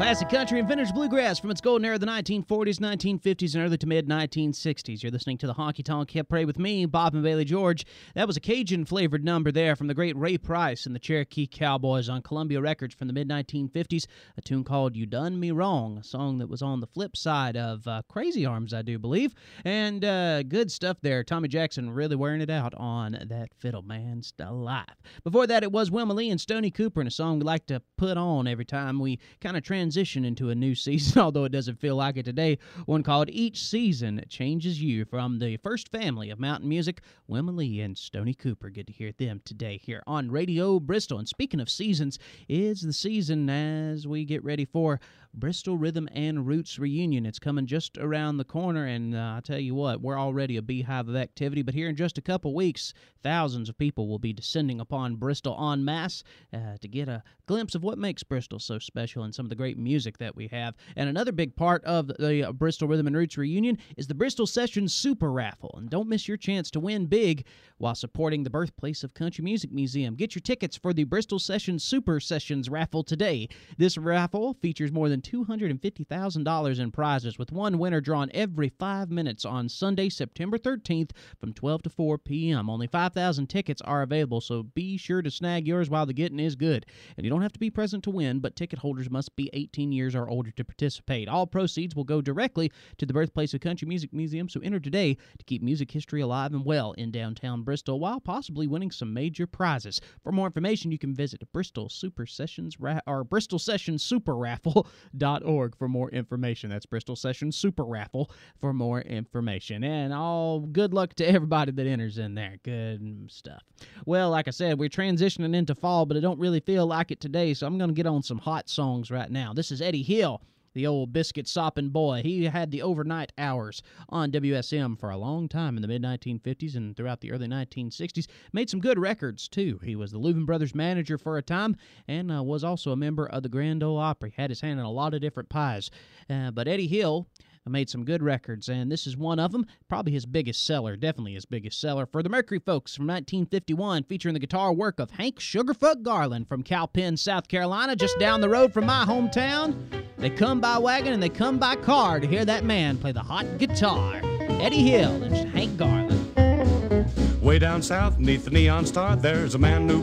Classic country and vintage bluegrass from its golden era of the 1940s, 1950s, and early to mid-1960s. You're listening to the Honky Tonk Hit Parade with me, Bob and Bailey George. That was a Cajun-flavored number there from the great Ray Price and the Cherokee Cowboys on Columbia Records from the mid-1950s, a tune called You Done Me Wrong, a song that was on the flip side of Crazy Arms, I do believe. And good stuff there. Tommy Jackson really wearing it out on that fiddle, man. Still alive. Before that, it was Wilma Lee and Stoney Cooper, and a song we like to put on every time we kind of transition into a new season, although it doesn't feel like it today. One called Each Season Changes You from the first family of mountain music, Wilma Lee and Stoney Cooper. Good to hear them today here on Radio Bristol. And speaking of seasons, it's the season as we get ready for Bristol Rhythm and Roots Reunion. It's coming just around the corner, and I tell you what, we're already a beehive of activity, but here in just a couple weeks, thousands of people will be descending upon Bristol en masse to get a glimpse of what makes Bristol so special and some of the great music that we have. And another big part of the Bristol Rhythm and Roots Reunion is the Bristol Sessions Super Raffle. And don't miss your chance to win big while supporting the birthplace of Country Music Museum. Get your tickets for the Bristol Sessions Super Sessions Raffle today. This raffle features more than $250,000 in prizes, with one winner drawn every 5 minutes on Sunday, September 13th from 12 to 4 p.m. Only 5,000 tickets are available, so be sure to snag yours while the getting is good. And you don't have to be present to win, but ticket holders must be 18 years or older to participate. All proceeds will go directly to the birthplace of Country Music Museum, so enter today to keep music history alive and well in downtown Bristol while possibly winning some major prizes. For more information, you can visit Bristol Super Sessions or Bristol Sessions Super Raffle.org for more information. That's Bristol Sessions Super Raffle for more information. And all good luck to everybody that enters in there. Good stuff. Well, like I said, we're transitioning into fall, but I don't really feel like it today, so I'm going to get on some hot songs right now. This is Eddie Hill, the old biscuit-sopping boy. He had the overnight hours on WSM for a long time in the mid-1950s and throughout the early 1960s. Made some good records, too. He was the Louvin Brothers manager for a time and was also a member of the Grand Ole Opry. Had his hand in a lot of different pies. But Eddie Hill made some good records, and this is one of them, probably his biggest seller, definitely his biggest seller, for the Mercury Folks from 1951, featuring the guitar work of Hank Sugarfoot Garland from Cowpen, South Carolina, just down the road from my hometown. They come by wagon and they come by car to hear that man play the hot guitar. Eddie Hill and Hank Garland. Way down south, neath the neon star, there's a man who